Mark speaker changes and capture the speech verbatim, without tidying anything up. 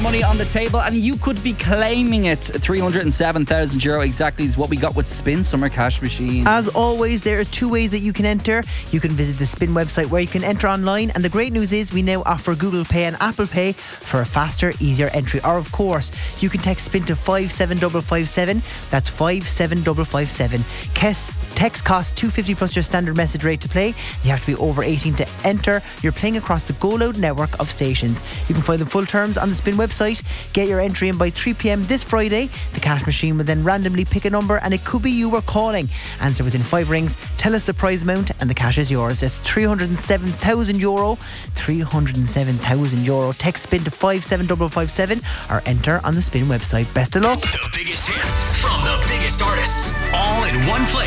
Speaker 1: money on the table and you could be claiming it. three hundred seven thousand euro exactly is what we got with Spin Summer Cash Machine.
Speaker 2: As always, there are two ways that you can enter. You can visit the Spin website where you can enter online, and the great news is we now offer Google Pay and Apple Pay for a faster, easier entry. Or of course, you can text Spin to five seven five five seven. That's five seven five five seven. Text costs two fifty plus your standard message rate to play. You have to be over eighteen to enter. You're playing across the Go Loud network of stations. You can find the full terms on the Spin website. Get your entry in by three p.m. this Friday. The cash machine will then randomly pick a number and it could be you we're calling. Answer within five rings, tell us the prize amount and the cash is yours. It's three hundred seven thousand euro. three hundred seven thousand euro. Text Spin to five seven five five seven or enter on the Spin website. Best of luck.
Speaker 3: The biggest hits from the biggest artists, all in one place.